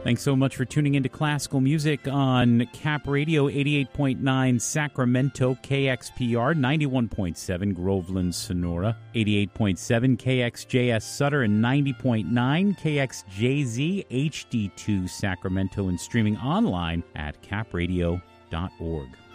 Thanks so much for tuning into classical music on Cap Radio 88.9 Sacramento KXPR, 91.7 Groveland, Sonora, 88.7 KXJS Sutter, and 90.9 KXJZ HD2 Sacramento, and streaming online at capradio.org.